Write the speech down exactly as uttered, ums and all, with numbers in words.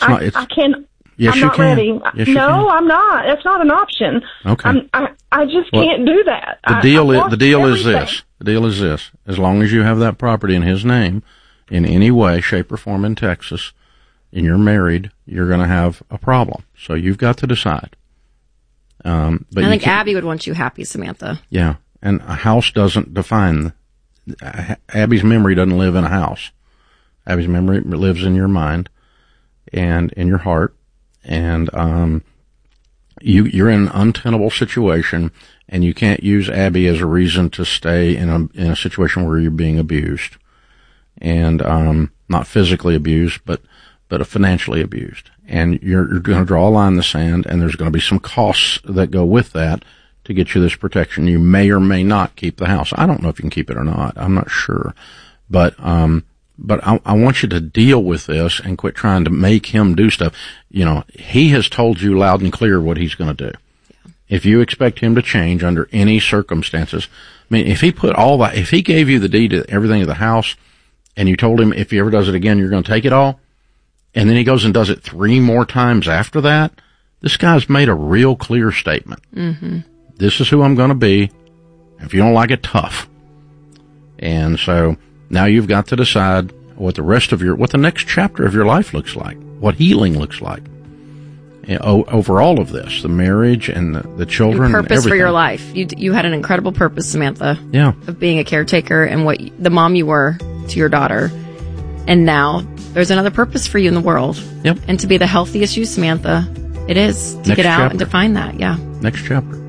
not. It's, I can. Yes, I'm you not can. ready. Yes, you no, can. I'm not. That's not an option. Okay. I'm, I I just Well, can't do that. The I, deal I is the deal everything. is this. The deal is this. As long as you have that property in his name, in any way, shape, or form in Texas, and you're married, you're going to have a problem. So you've got to decide. Um, but I think can, Abby would want you happy, Samantha. Yeah, and a house doesn't define. Abby's memory doesn't live in a house. Abby's memory lives in your mind and in your heart. And um, you, you're in an untenable situation, and you can't use Abby as a reason to stay in a in a situation where you're being abused, and um, not physically abused, but but financially abused. And you're, you're going to draw a line in the sand, and there's going to be some costs that go with that to get you this protection. You may or may not keep the house. I don't know if you can keep it or not. I'm not sure, but um. But I, I want you to deal with this and quit trying to make him do stuff. You know, he has told you loud and clear what he's going to do. Yeah. If you expect him to change under any circumstances, I mean, if he put all that, if he gave you the deed to everything of the house and you told him if he ever does it again, you're going to take it all, and then he goes and does it three more times after that, this guy's made a real clear statement. Mm-hmm. This is who I'm going to be. If you don't like it, tough. And so now you've got to decide what the rest of your, what the next chapter of your life looks like, what healing looks like, you know, over all of this, the marriage and the, the children. Your purpose and everything. for your life. You you had an incredible purpose, Samantha. Yeah. Of being a caretaker and what the mom you were to your daughter, and now there's another purpose for you in the world. Yep. And to be the healthiest you, Samantha, it is to Next get out chapter. and to find that. Yeah. Next chapter.